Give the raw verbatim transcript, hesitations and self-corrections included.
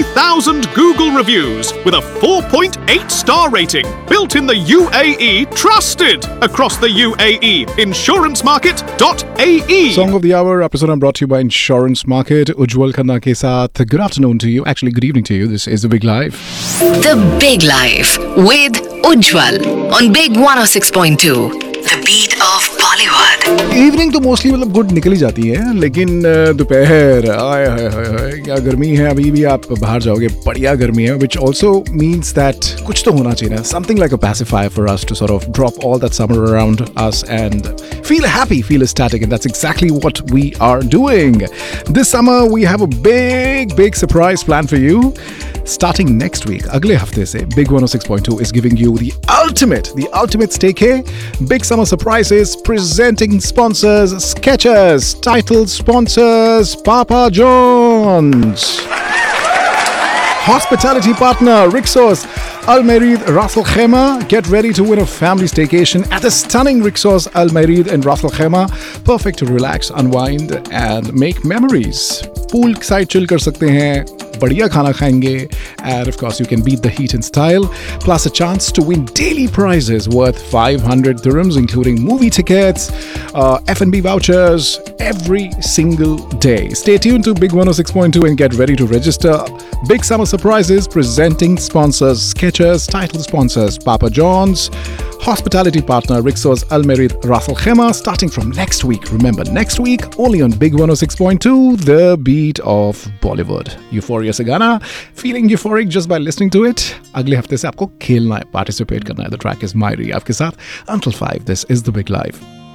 thousand Google reviews with a four point eight star rating. Built in the U A E, trusted across the U A E. insurance market dot A E. Song of the Hour episode I'm brought to you by Insurance Market. Ujjwal Khanna ke saath. Good afternoon to you. Actually, good evening to you. This is The Big Life. The Big Life with Ujjwal on Big one oh six point two. The beat of Bollywood. Evening तो mostly मतलब good निकल ही जाती है, लेकिन दोपहर आय हाय हाय हाय क्या गर्मी है. अभी भी आप बाहर जाओगे, बढ़िया गर्मी है, which also means that कुछ तो होना चाहिए ना, something like a pacifier for us to sort of drop all that summer around us and feel happy, feel ecstatic, and that's exactly what we are doing. This summer we have a big big surprise planned for you. Starting next week, अगले हफ्ते से Big one oh six point two is giving you the ultimate, the ultimate stake है. Big summer surprises, presenting sponsors, Skechers, title sponsors, Papa John's. Hospitality partner, Rixos, Al Marid, Ras Al Khaimah. Get ready to win a family staycation at the stunning Rixos, Al Marid and Ras Al Khaimah. Perfect to relax, unwind and make memories. Pool side chill कर सकते हैं, बढ़िया खाना खाएंगे, and of course you can beat the heat in style, plus a chance to win daily prizes worth five hundred dirhams including movie tickets, uh, F and B vouchers every single day. Stay tuned to Big one oh six point two and get ready to register. Big summer surprises, presenting sponsors, Skechers, title sponsors, Papa John's, hospitality partner, Rixos, Al Marid, Ras Al Khaimah, starting from next week. Remember, next week, only on Big one oh six point two, the beat of Bollywood. Euphoria से गाना, feeling euphoric just by listening to it. अगले हफ्ते से आपको खेलना है, participate करना है. The track is Myri आपके साथ until five. This is The Big Life.